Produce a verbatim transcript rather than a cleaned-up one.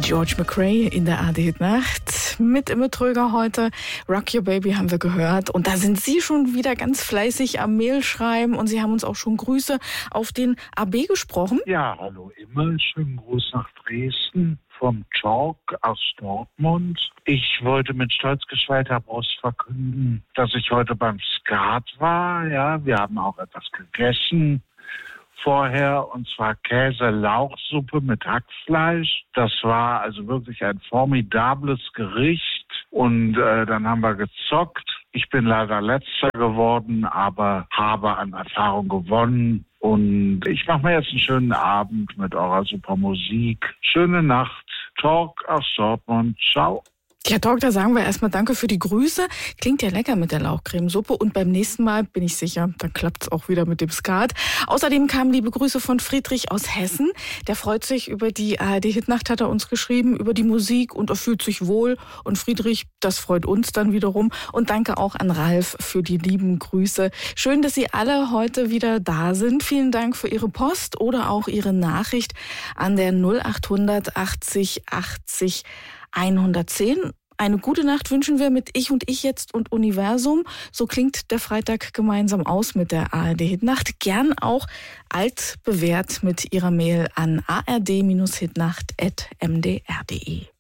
George McRae in der A R D-Hitnacht. Mit Imme Tröger heute. Rock Your Baby haben wir gehört. Und da sind Sie schon wieder ganz fleißig am Mail schreiben. Und Sie haben uns auch schon Grüße auf den A B gesprochen. Ja, hallo Imme. Schönen Gruß nach Dresden vom Talk aus Dortmund. Ich wollte mit stolz geschwellter Brust verkünden, dass ich heute beim Skat war. Ja, wir haben auch etwas gegessen vorher, und zwar Käse-Lauchsuppe mit Hackfleisch. Das war also wirklich ein formidables Gericht. Und äh, dann haben wir gezockt. Ich bin leider Letzter geworden, aber habe an Erfahrung gewonnen. Und ich mache mir jetzt einen schönen Abend mit eurer super Musik. Schöne Nacht. Talk aus Dortmund. Ciao. Ja, Talk, da sagen wir erstmal danke für die Grüße. Klingt ja lecker mit der Lauchcremesuppe. Und beim nächsten Mal bin ich sicher, dann klappt's auch wieder mit dem Skat. Außerdem kamen liebe Grüße von Friedrich aus Hessen. Der freut sich über die A R D-Hitnacht, hat er uns geschrieben, über die Musik, und er fühlt sich wohl. Und Friedrich, das freut uns dann wiederum. Und danke auch an Ralf für die lieben Grüße. Schön, dass Sie alle heute wieder da sind. Vielen Dank für Ihre Post oder auch Ihre Nachricht an der null achthundert achtzig achtzig hundertzehn. Eine gute Nacht wünschen wir mit Ich und Ich jetzt und Universum. So klingt der Freitag gemeinsam aus mit der A R D-Hitnacht. Gern auch altbewährt mit Ihrer Mail an a r d Bindestrich hitnacht at m d r punkt d e.